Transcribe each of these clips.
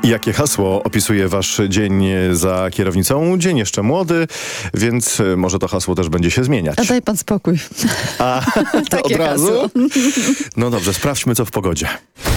Jakie hasło opisuje wasz dzień za kierownicą? Dzień jeszcze młody, więc może to hasło też będzie się zmieniać. A daj pan spokój. A, to Takie od razu? hasło. No dobrze, sprawdźmy co w pogodzie.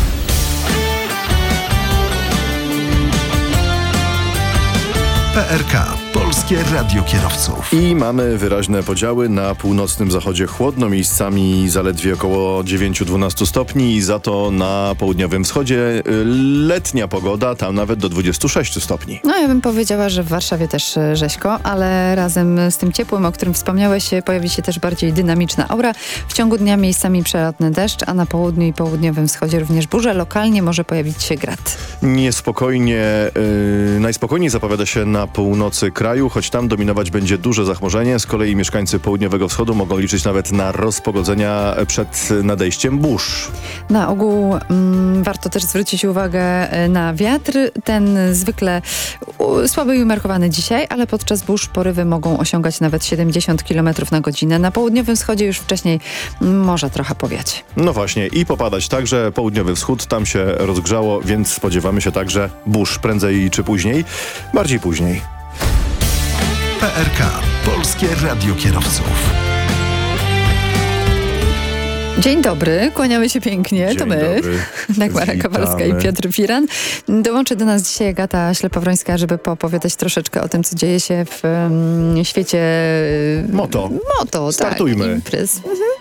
PRK. Polskie Radio Kierowców. I mamy wyraźne podziały. Na północnym zachodzie chłodno, miejscami zaledwie około 9-12 stopni i za to na południowym wschodzie letnia pogoda, tam nawet do 26 stopni. No ja bym powiedziała, że w Warszawie też rzeźko, ale razem z tym ciepłym, o którym wspomniałeś, pojawi się też bardziej dynamiczna aura. W ciągu dnia miejscami przelotny deszcz, a na południu i południowym wschodzie również burze. Lokalnie może pojawić się grad. Niespokojnie, najspokojniej zapowiada się na północy kraju, choć tam dominować będzie duże zachmurzenie. Z kolei mieszkańcy południowego wschodu mogą liczyć nawet na rozpogodzenia przed nadejściem burz. Na ogół warto też zwrócić uwagę na wiatr. Ten zwykle słaby i umiarkowany dzisiaj, ale podczas burz porywy mogą osiągać nawet 70 km na godzinę. Na południowym wschodzie już wcześniej może trochę powiać. No właśnie i popadać także południowy wschód, tam się rozgrzało, więc spodziewamy się także burz prędzej czy później, bardziej później. PRK. Polskie Radio Kierowców. Dzień dobry, kłaniamy się pięknie, Dzień to my, dobry. Dagmara Kowalska i Piotr Firan. Dołączy do nas dzisiaj Agata Ślepowrońska, żeby poopowiadać troszeczkę o tym, co dzieje się w świecie Moto. Moto, Startujmy. tak, imprez.